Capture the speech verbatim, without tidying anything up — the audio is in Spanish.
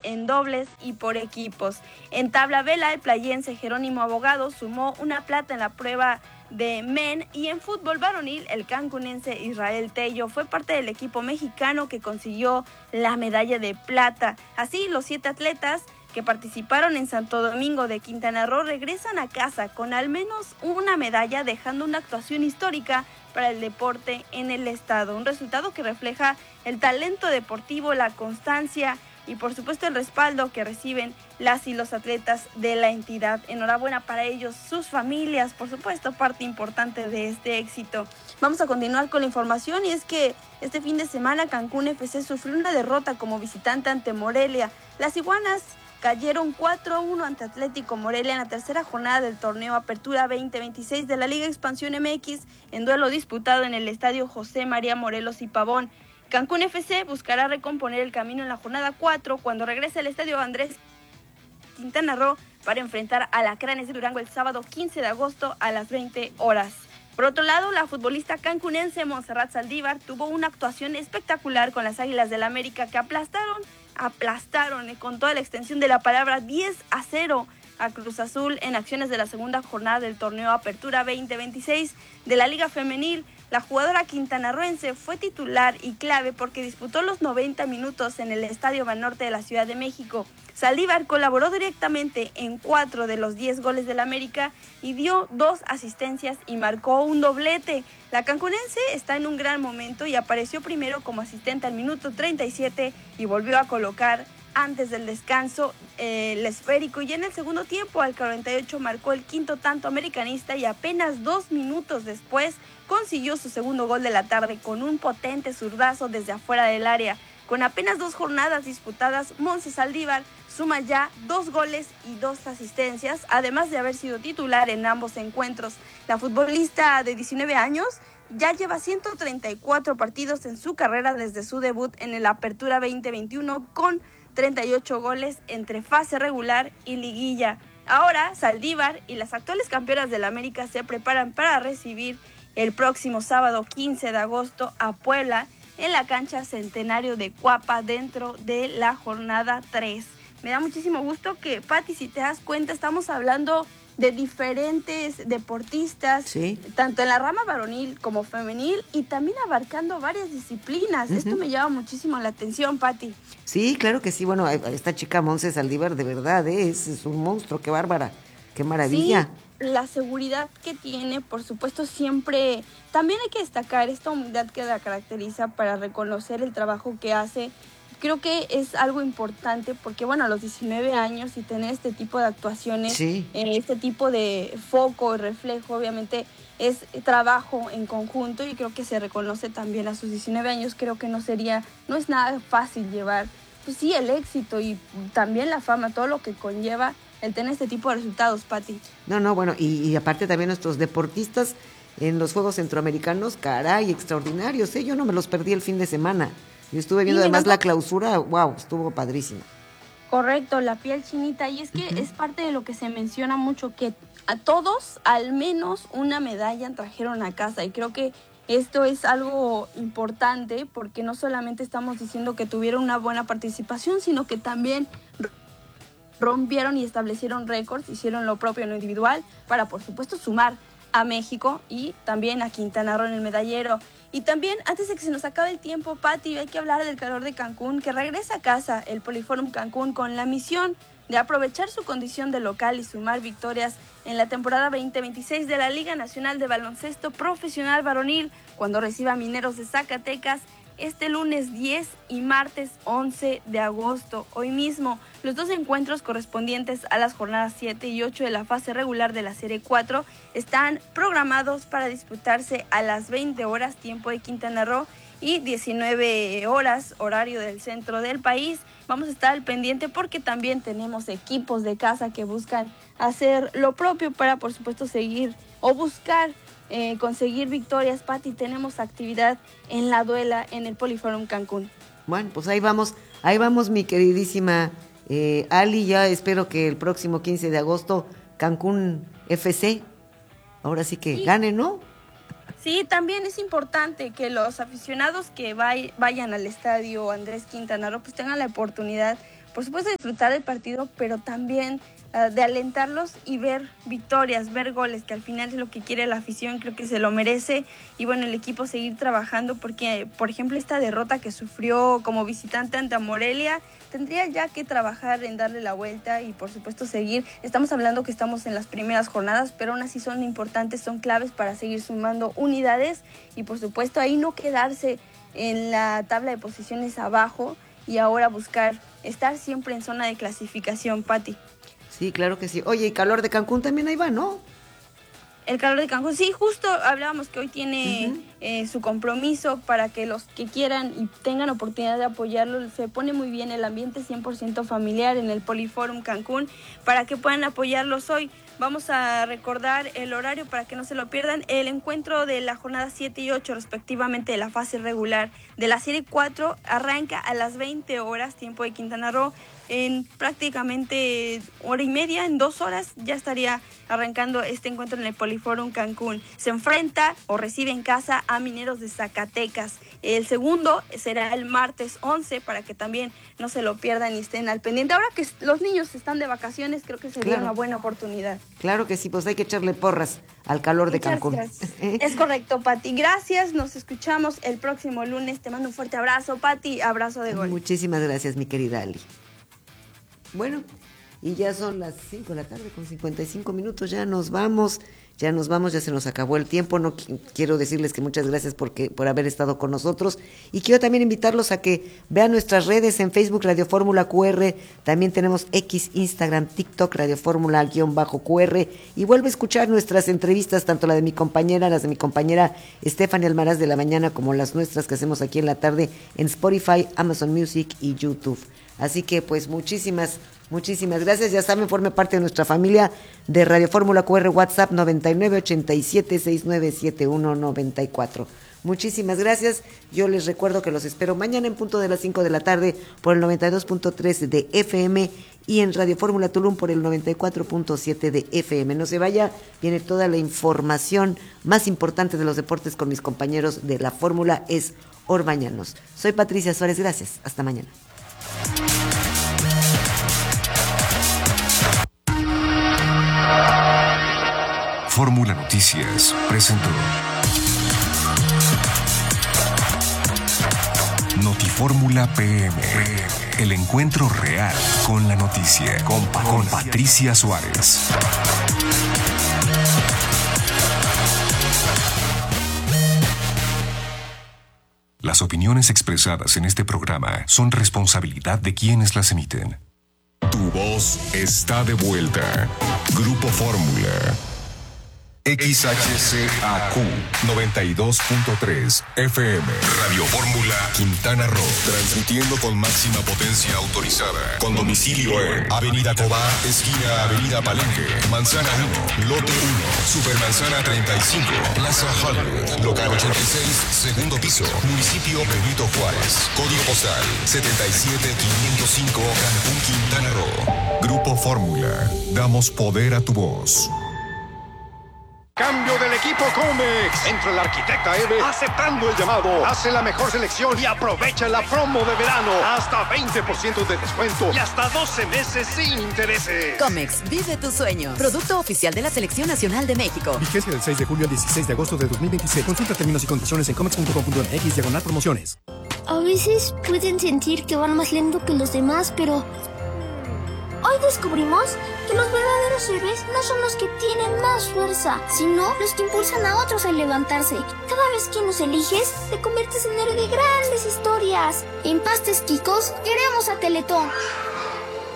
en dobles y por equipos. En tabla vela, el playense Jerónimo Abogado sumó una plata en la prueba de men, y en fútbol varonil, el cancunense Israel Tello fue parte del equipo mexicano que consiguió la medalla de plata. Así, los siete atletas que participaron en Santo Domingo de Quintana Roo regresan a casa con al menos una medalla, dejando una actuación histórica para el deporte en el estado. Un resultado que refleja el talento deportivo, la constancia y por supuesto el respaldo que reciben las y los atletas de la entidad. Enhorabuena para ellos, sus familias, por supuesto, parte importante de este éxito. Vamos a continuar con la información, y es que este fin de semana Cancún F C sufrió una derrota como visitante ante Morelia. Las iguanas cayeron cuatro a uno ante Atlético Morelia en la tercera jornada del torneo Apertura veinte veintiséis de la Liga Expansión M X, en duelo disputado en el estadio José María Morelos y Pavón. Cancún F C buscará recomponer el camino en la jornada cuatro cuando regrese al estadio Andrés Quintana Roo para enfrentar a Alacranes de Durango el sábado quince de agosto a las veinte horas. Por otro lado, la futbolista cancunense Montserrat Saldívar tuvo una actuación espectacular con las Águilas del América, que aplastaron, aplastaron con toda la extensión de la palabra diez a cero a Cruz Azul en acciones de la segunda jornada del torneo Apertura veinte veintiséis de la Liga Femenil. La jugadora quintanarroense fue titular y clave porque disputó los noventa minutos en el Estadio Banorte de la Ciudad de México. Saldívar colaboró directamente en cuatro de los diez goles del América y dio dos asistencias y marcó un doblete. La cancunense está en un gran momento y apareció primero como asistente al minuto treinta y siete y volvió a colocar antes del descanso eh, el esférico, y en el segundo tiempo al cuarenta y ocho marcó el quinto tanto americanista, y apenas dos minutos después consiguió su segundo gol de la tarde con un potente zurdazo desde afuera del área. Con apenas dos jornadas disputadas, Montse Saldívar suma ya dos goles y dos asistencias, además de haber sido titular en ambos encuentros. La futbolista de diecinueve años ya lleva ciento treinta y cuatro partidos en su carrera desde su debut en el Apertura veinte veintiuno, con treinta y ocho goles entre fase regular y liguilla. Ahora, Saldívar y las actuales campeonas del América se preparan para recibir el próximo sábado quince de agosto a Puebla en la cancha Centenario de Cuapa dentro de la jornada tres. Me da muchísimo gusto que, Pati, si te das cuenta, estamos hablando de diferentes deportistas, sí, tanto en la rama varonil como femenil, y también abarcando varias disciplinas. Uh-huh. Esto me llama muchísimo la atención, Pati. Sí, claro que sí. Bueno, esta chica Montse Saldívar, de verdad, ¿eh? es, es un monstruo, qué bárbara, qué maravilla. Sí, la seguridad que tiene, por supuesto, siempre, también hay que destacar esta humildad que la caracteriza para reconocer el trabajo que hace. Creo que es algo importante porque, bueno, a los diecinueve años y tener este tipo de actuaciones, sí, eh, este tipo de foco y reflejo, obviamente es trabajo en conjunto, y creo que se reconoce también a sus diecinueve años. Creo que no sería, no es nada fácil llevar, pues sí, el éxito y también la fama, todo lo que conlleva el tener este tipo de resultados, Pati. No, no, bueno, y, y aparte también nuestros deportistas en los Juegos Centroamericanos, caray, extraordinarios, ¿eh? Yo no me los perdí el fin de semana. Yo estuve viendo además la clausura, wow, estuvo padrísimo. Correcto, la piel chinita, y es que uh-huh. es parte de lo que se menciona mucho, que a todos al menos una medalla trajeron a casa, y creo que esto es algo importante porque no solamente estamos diciendo que tuvieron una buena participación, sino que también rompieron y establecieron récords, hicieron lo propio en lo individual para, por supuesto, sumar a México y también a Quintana Roo en el medallero. Y también, antes de que se nos acabe el tiempo, Pati, hay que hablar del calor de Cancún, que regresa a casa el Poliforum Cancún con la misión de aprovechar su condición de local y sumar victorias en la temporada veinte veintiséis de la Liga Nacional de Baloncesto Profesional Varonil, cuando reciba a Mineros de Zacatecas este lunes diez y martes once de agosto. Hoy mismo, los dos encuentros correspondientes a las jornadas siete y ocho de la fase regular de la Serie cuatro están programados para disputarse a las veinte horas, tiempo de Quintana Roo, y diecinueve horas, horario del centro del país. Vamos a estar al pendiente porque también tenemos equipos de casa que buscan hacer lo propio para, por supuesto, seguir o buscar Eh, conseguir victorias, Pati. Tenemos actividad en la duela en el Poliforum Cancún. Bueno, pues ahí vamos, ahí vamos mi queridísima eh, Ali, ya espero que el próximo quince de agosto Cancún F C, ahora sí que sí gane, ¿no? Sí, también es importante que los aficionados que vay, vayan al estadio Andrés Quintana Roo pues tengan la oportunidad por supuesto, disfrutar del partido, pero también uh, de alentarlos y ver victorias, ver goles, que al final es lo que quiere la afición, creo que se lo merece. Y bueno, el equipo seguir trabajando porque, por ejemplo, esta derrota que sufrió como visitante ante Morelia, tendría ya que trabajar en darle la vuelta y por supuesto seguir. Estamos hablando que estamos en las primeras jornadas, pero aún así son importantes, son claves para seguir sumando unidades y por supuesto ahí no quedarse en la tabla de posiciones abajo y ahora buscar estar siempre en zona de clasificación, Pati. Sí, claro que sí. Oye, y Calor de Cancún también ahí va, ¿no? El Calor de Cancún, sí, justo hablábamos que hoy tiene uh-huh. eh, su compromiso para que los que quieran y tengan oportunidad de apoyarlo, se pone muy bien el ambiente cien por ciento familiar en el Poliforum Cancún, para que puedan apoyarlos hoy. Vamos a recordar el horario para que no se lo pierdan. El encuentro de la jornada siete y ocho, respectivamente, de la fase regular de la serie cuatro, arranca a las veinte horas, tiempo de Quintana Roo. En prácticamente hora y media, en dos horas, ya estaría arrancando este encuentro en el Poliforum Cancún. Se enfrenta o recibe en casa a Mineros de Zacatecas. El segundo será el martes once, para que también no se lo pierdan y estén al pendiente. Ahora que los niños están de vacaciones, creo que sería claro. una buena oportunidad. Claro que sí, pues hay que echarle porras al Calor de Cancún. Gracias. Es correcto, Pati. Gracias, nos escuchamos el próximo lunes. Te mando un fuerte abrazo, Pati. Abrazo de gol. Muchísimas gracias, mi querida Ali. Bueno, y ya son las cinco de la tarde con cincuenta y cinco minutos, ya nos vamos, ya nos vamos, ya se nos acabó el tiempo. No qu- quiero decirles que muchas gracias porque, por haber estado con nosotros, y quiero también invitarlos a que vean nuestras redes en Facebook, Radio Fórmula Q R, también tenemos X, Instagram, TikTok, Radio Fórmula guión bajo Q R, y vuelve a escuchar nuestras entrevistas, tanto la de mi compañera, las de mi compañera Stephanie Almaraz de la mañana, como las nuestras que hacemos aquí en la tarde en Spotify, Amazon Music y YouTube. Así que pues muchísimas, muchísimas gracias. Ya saben, forme parte de nuestra familia de Radio Fórmula Q R, WhatsApp noventa y nueve ochenta y siete sesenta y nueve setenta y uno noventa y cuatro. Muchísimas gracias. Yo les recuerdo que los espero mañana en punto de las cinco de la tarde por el noventa y dos punto tres de F M y en Radio Fórmula Tulum por el noventa y cuatro punto siete de F M. No se vaya, viene toda la información más importante de los deportes con mis compañeros de la Fórmula Es Orbañanos. Soy Patricia Suárez, gracias. Hasta mañana. Fórmula Noticias presentó Notifórmula P M, el encuentro real con la noticia, con, con Patricia Suárez. Las opiniones expresadas en este programa son responsabilidad de quienes las emiten. Tu voz está de vuelta. Grupo Fórmula. X H C A Q noventa y dos punto tres F M. Radio Fórmula Quintana Roo. Transmitiendo con máxima potencia autorizada. Con domicilio en Avenida Cobá, esquina Avenida Palenque, Manzana uno, Lote uno, Supermanzana treinta y cinco, Plaza Hollywood, Local ochenta y seis, segundo piso, Municipio Benito Juárez. Código postal setenta y siete quinientos cinco, Cancún, Quintana Roo. Grupo Fórmula. Damos poder a tu voz. Cambio del equipo Comex. Entra el arquitecta Eve aceptando el llamado. Hace la mejor selección y aprovecha la promo de verano. Hasta veinte por ciento de descuento y hasta doce meses sin intereses. Comex, vive tus sueños. Producto oficial de la Selección Nacional de México. Vigencia del seis de julio al dieciséis de agosto de dos mil veintiséis. Consulta términos y condiciones en comex punto com punto m x diagonal promociones. A veces pueden sentir que van más lento que los demás, pero hoy descubrimos que los verdaderos héroes no son los que tienen más fuerza, sino los que impulsan a otros a levantarse. Cada vez que nos eliges, te conviertes en héroe de grandes historias. En Pastes Quicos, queremos a Teletón.